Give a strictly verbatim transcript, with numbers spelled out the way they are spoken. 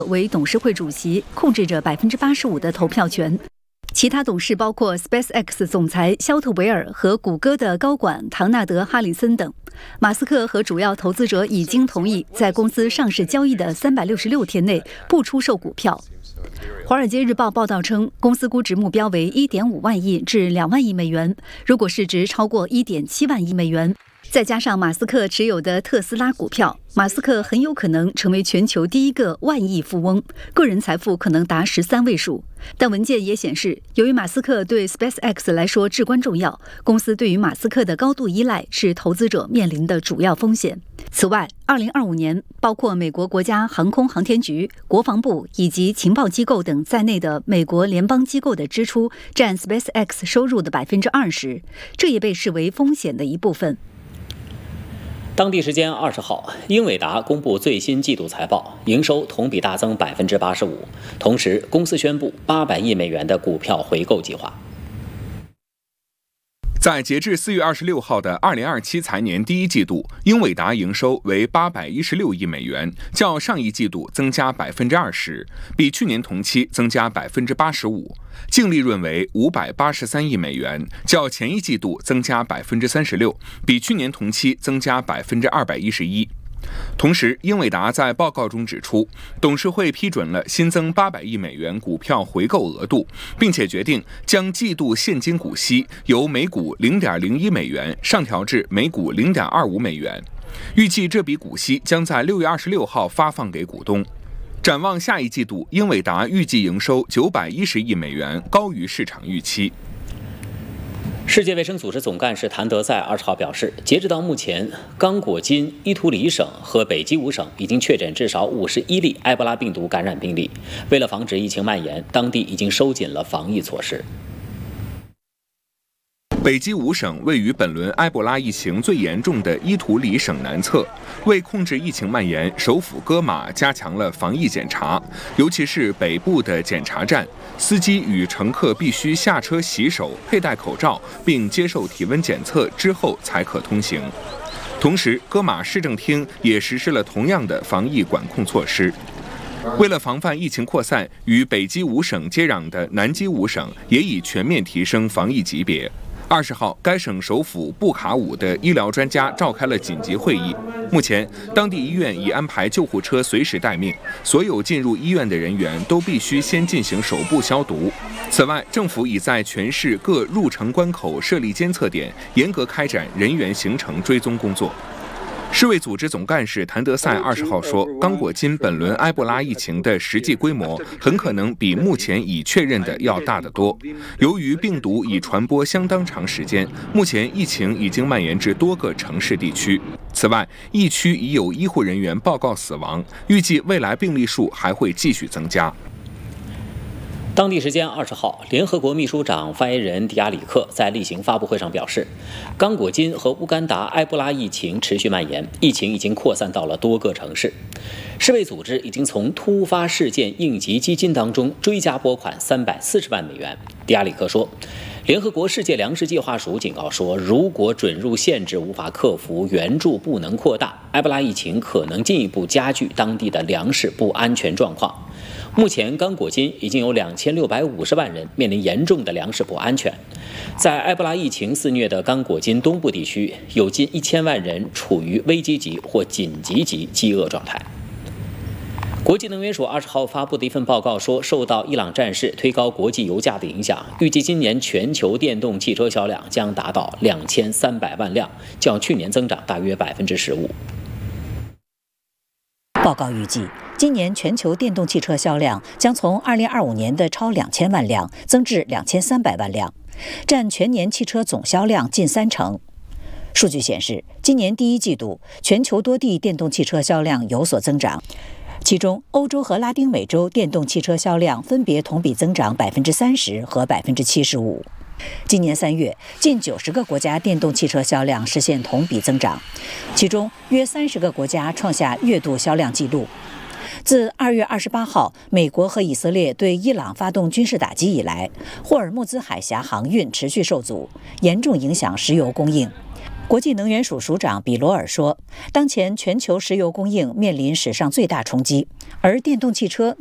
为董事会主席，控制着百分之八十五的投票权。其他董事包括 SpaceX 总裁肖特维尔和谷歌的高管唐纳德·哈里森等。马斯克和主要投资者已经同意在公司上市交易的三百六十六天内不出售股票。华尔街日报报道称，公司估值目标为 一点五万亿至两万亿美元，如果市值超过 一点七万亿美元，再加上马斯克持有的特斯拉股票，马斯克很有可能成为全球第一个万亿富翁，个人财富可能达十三位数。但文件也显示，由于马斯克对 SpaceX 来说至关重要，公司对于马斯克的高度依赖是投资者面临的主要风险。此外，二零二五年，包括美国国家航空航天局、国防部以及情报机构等在内的美国联邦机构的支出占 SpaceX 收入的百分之二十，这也被视为风险的一部分。 当地时间二十号，英伟达公布最新季度财报，营收同比大增百分之八十五，同时公司宣布八百亿美元的股票回购计划。 在截至四月二十六号的二零二七财年第一季度，英伟达营收为八百一十六亿美元，较上一季度增加百分之二十，比去年同期增加百分之八十五。净利润为五百八十三亿美元，较前一季度增加百分之三十六，比去年同期增加百分之二百一十一。同时，英伟达在报告中指出，董事会批准了新增八百亿美元股票回购额度，并且决定将季度现金股息由每股 零点零一美元上调至每股 零点二五美元。预计这笔股息将在六月二十六号发放给股东。展望下一季度，英伟达预计营收九百一十亿美元，高于市场预期。 世界卫生组织总干事谭德赛二十号表示，截止到目前，刚果金、伊图里省和北基伍省已经确诊至少五十一例埃博拉病毒感染病例。为了防止疫情蔓延，当地已经收紧了防疫措施。 北基伍省位于本轮埃博拉疫情最严重的伊图里省南侧，为控制疫情蔓延，首府戈马加强了防疫检查，尤其是北部的检查站，司机与乘客必须下车洗手、佩戴口罩，并接受体温检测之后才可通行。同时，戈马市政厅也实施了同样的防疫管控措施。为了防范疫情扩散，与北基伍省接壤的南基伍省也已全面提升防疫级别。二十号，该省首府布卡武的医疗专家召开了紧急会议。目前，当地医院已安排救护车随时待命，所有进入医院的人员都必须先进行手部消毒。此外，政府已在全市各入城关口设立监测点，严格开展人员行程追踪工作。世卫组织总干事谭德赛二十号说，刚果金本轮埃博拉疫情的实际规模很可能比目前已确认的要大得多。由于病毒已传播相当长时间，目前疫情已经蔓延至多个城市地区。此外，疫区已有医护人员报告死亡，预计未来病例数还会继续增加。 当地时间二十号，联合国秘书长发言人迪亚里克在例行发布会上表示，刚果金和乌干达埃博拉疫情持续蔓延，疫情已经扩散到了多个城市。世卫组织已经从突发事件应急基金当中追加拨款三百四十万美元。迪亚里克说，联合国世界粮食计划署警告说，如果准入限制无法克服，援助不能扩大，埃博拉疫情可能进一步加剧当地的粮食不安全状况。目前，刚果金已经有两千六百五十万人面临严重的粮食不安全。在埃博拉疫情肆虐的刚果金东部地区，有近一千万人处于危机级或紧急级饥饿状态。国际能源署二十号发布的一份报告说，受到伊朗战事推高国际油价的影响，预计今年全球电动汽车销量将达到两千三百万辆，较去年增长大约百分之十五。 报告预计，今年全球电动汽车销量将从二零二五年的超两千万辆增至两千三百万辆，占全年汽车总销量近三成。数据显示，今年第一季度全球多地电动汽车销量有所增长，其中欧洲和拉丁美洲电动汽车销量分别同比增长百分之三十和百分之七十五。今年三月，近九十个国家电动汽车销量实现同比增长，其中约三十个国家创下月度销量纪录。自二月二十八号美国和以色列对伊朗发动军事打击以来，霍尔木兹海峡航运持续受阻，严重影响石油供应。 国际能源署署长比罗尔说，当前全球石油供应面临史上最大冲击，而电动汽车